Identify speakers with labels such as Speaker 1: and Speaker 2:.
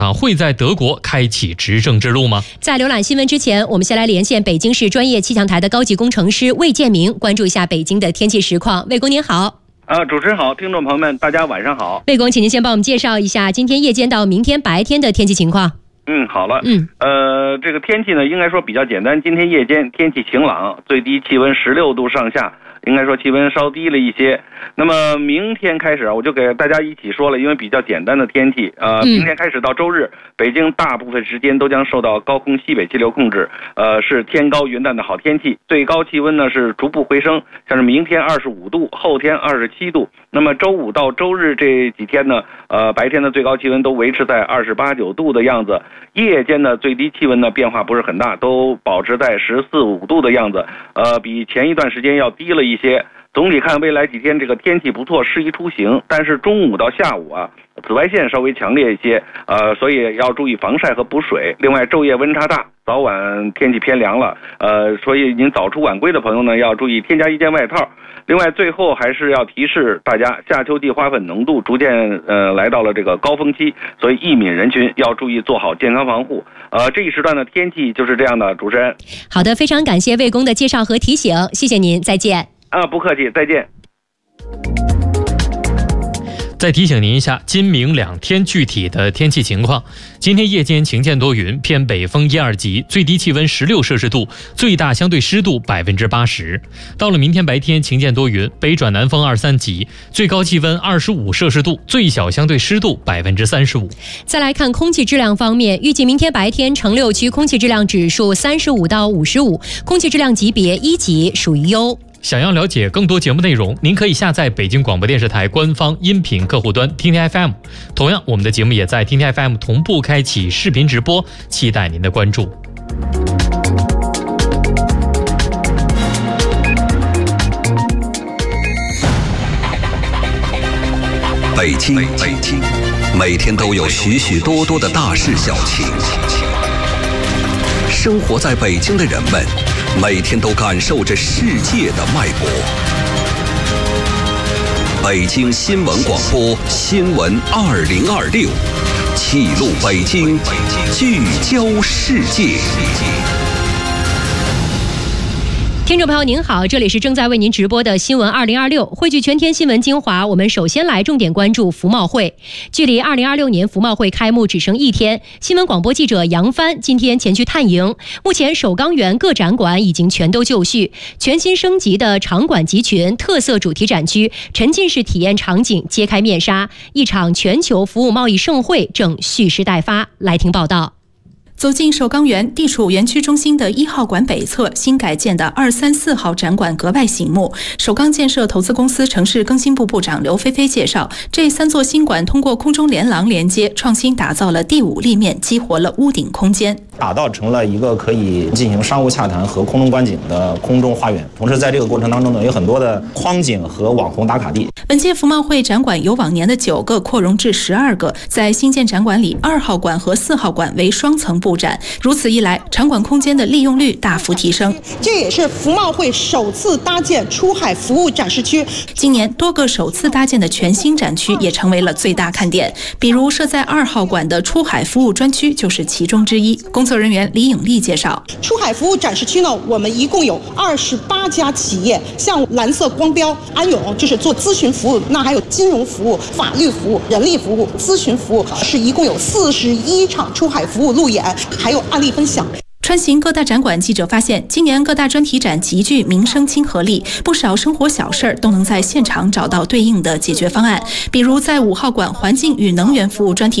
Speaker 1: 会在德国开启执政之路吗？
Speaker 2: 在浏览新闻之前，我们先来连线北京市专业气象台的高级工程师魏建明，关注一下北京的天气实况。魏工您好。
Speaker 3: 主持人好，听众朋友们大家晚上好。
Speaker 2: 魏工，请您先帮我们介绍一下今天夜间到明天白天的天气情况。
Speaker 3: 好了，这个天气呢，应该说比较简单。今天夜间天气晴朗，最低气温16度上下，应该说气温稍低了一些。那么明天开始我就给大家一起说了，因为比较简单的天气，明天开始到周日，北京大部分时间都将受到高空西北气流控制，是天高云淡的好天气。最高气温呢是逐步回升，像是明天25度，后天27度。那么周五到周日这几天呢，白天的最高气温都维持在28、9度的样子，夜间的最低气温呢变化不是很大，都保持在14、15度的样子，比前一段时间要低了一些。总体看，未来几天这个天气不错，适宜出行。但是中午到下午紫外线稍微强烈一些，所以要注意防晒和补水。另外，昼夜温差大，早晚天气偏凉了，所以您早出晚归的朋友呢，要注意添加一件外套。另外，最后还是要提示大家，夏秋季花粉浓度逐渐来到了这个高峰期，所以易敏人群要注意做好健康防护。这一时段的天气就是这样的，主持人。
Speaker 2: 好的，非常感谢魏工的介绍和提醒，谢谢您，再见。
Speaker 3: 不客气，再见。
Speaker 1: 再提醒您一下今明两天具体的天气情况。今天夜间晴间多云，偏北风1、2级，最低气温16摄氏度，最大相对湿度80%。到了明天白天晴间多云，北转南风2、3级，最高气温25摄氏度，最小相对湿度35%。
Speaker 2: 再来看空气质量方面，预计明天白天城6区空气质量指数35到55，空气质量级别1级，属于优。
Speaker 1: 想要了解更多节目内容，您可以下载北京广播电视台官方音频客户端听听 FM。同样，我们的节目也在听听 FM 同步开启视频直播，期待您的关注。
Speaker 4: 北京，每天都有许许多多的大事小情。生活在北京的人们，每天都感受着世界的脉搏。北京新闻广播新闻2026，记录北京，聚焦世界。
Speaker 2: 听众朋友您好，这里是正在为您直播的新闻2026，汇聚全天新闻精华。我们首先来重点关注服贸会。距离2026年服贸会开幕只剩1天，新闻广播记者杨帆今天前去探营。目前首钢园各展馆已经全都就绪，全新升级的场馆集群、特色主题展区、沉浸式体验场景揭开面纱，一场全球服务贸易盛会正蓄势待发。来听报道。
Speaker 5: 走进首钢园，地处园区中心的1号馆北侧新改建的2、3、4号展馆格外醒目。首钢建设投资公司城市更新部部长刘菲菲介绍，这3座新馆通过空中连廊连接，创新打造了第5立面，激活了屋顶空间，
Speaker 6: 打造成了一个可以进行商务洽谈和空中观景的空中花园。同时，在这个过程当中呢，有很多的框景和网红打卡地。
Speaker 5: 本届服贸会展馆由往年的9个扩容至12个，在新建展馆里，2号馆和4号馆为双层布展，如此一来，场馆空间的利用率大幅提升。
Speaker 7: 这也是服贸会首次搭建出海服务展示区。
Speaker 5: 今年多个首次搭建的全新展区也成为了最大看点，比如设在2号馆的出海服务专区就是其中之一。工作人员李颖丽介绍，
Speaker 7: 出海服务展示区呢，我们一共有28家企业，像蓝色光标、安永就是做咨询服务，那还有金融服务、法律服务、人力服务、咨询服务，是一共有41场出海服务路演，还有案例分享。
Speaker 5: 穿行各大展馆，记者发现，今年各大专题展极具民生亲和力，不少生活小事都能在现场找到对应的解决方案。比如在5号馆环境与能源服务专题